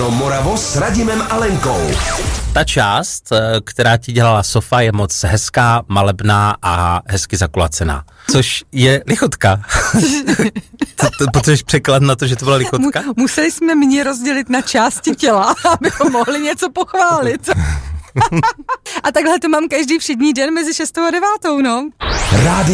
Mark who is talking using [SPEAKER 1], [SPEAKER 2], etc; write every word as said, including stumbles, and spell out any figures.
[SPEAKER 1] Moravo s Radimem a Lenkou.
[SPEAKER 2] Ta část, která ti dělala Sofa, je moc hezká, malebná a hezky zakulacená. Což je lichotka. to, to, potřebuješ překlad na to, že to byla lichotka?
[SPEAKER 3] Mu, museli jsme mě rozdělit na části těla, abychom mohli něco pochválit. A takhle to mám každý všední den mezi šestou a devátou, no.
[SPEAKER 1] Rádio